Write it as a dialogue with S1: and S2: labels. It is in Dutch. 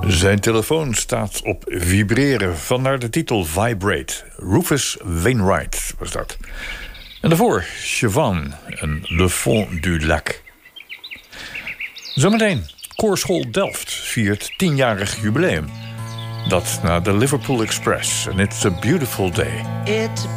S1: Zijn telefoon staat op vibreren, vandaar de titel Vibrate. Rufus Wainwright was dat. En daarvoor Siobhan en Le Fond du Lac. Zometeen, Koorschool Delft viert 10-jarig jubileum. Dat na de Liverpool Express en It's a Beautiful Day.